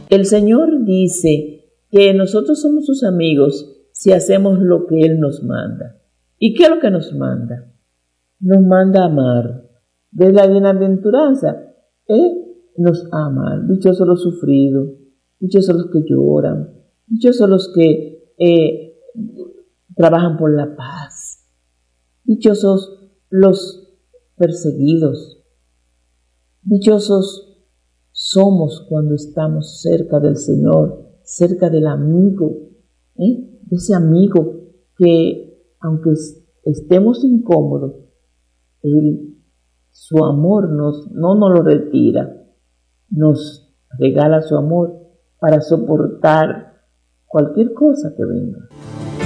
El Señor dice que nosotros somos sus amigos si hacemos lo que Él nos manda. ¿Y qué es lo que nos manda? Nos manda a amar. De la bienaventuranza, Él nos ama. Dichosos los sufridos, dichosos los que lloran, dichosos los que trabajan por la paz, dichosos los perseguidos, dichosos somos cuando estamos cerca del Señor, cerca del amigo, de ese amigo que aunque estemos incómodos, su amor no nos lo retira, nos regala su amor para soportar cualquier cosa que venga.